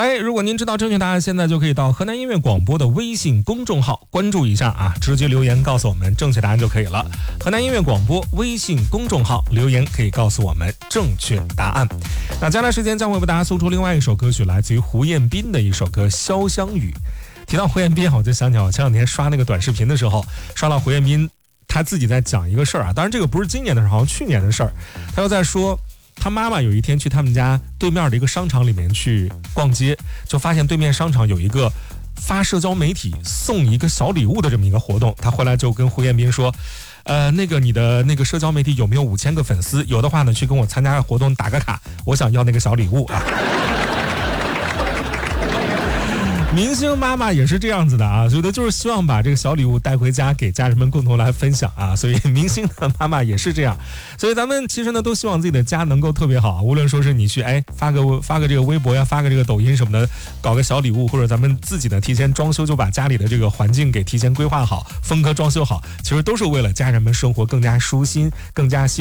嘞，如果您知道正确答案，现在就可以到河南音乐广播的微信公众号关注一下啊，直接留言告诉我们正确答案就可以了。河南音乐广播微信公众号留言可以告诉我们正确答案。那接下来时间将会为大家送出另外一首歌曲，来自于胡彦斌的一首歌《潇湘雨》。提到胡彦斌，我就想起我前两天刷那个短视频的时候，刷到胡彦斌他自己在讲一个事儿啊，当然这个不是今年的事，好像去年的事儿，他又在说他妈妈有一天去他们家对面的一个商场里面去逛街，就发现对面商场有一个发社交媒体送一个小礼物的这么一个活动。他回来就跟胡彦斌说，那个你的那个社交媒体有没有5000个粉丝？有的话呢，去跟我参加活动打个卡，我想要那个小礼物啊。明星妈妈也是这样子的啊，觉得就是希望把这个小礼物带回家，给家人们共同来分享啊。所以明星的妈妈也是这样，所以咱们其实呢都希望自己的家能够特别好，无论说是你去发个这个微博呀，发个这个抖音什么的，搞个小礼物，或者咱们自己呢提前装修，就把家里的这个环境给提前规划好，风格装修好，其实都是为了家人们生活更加舒心，更加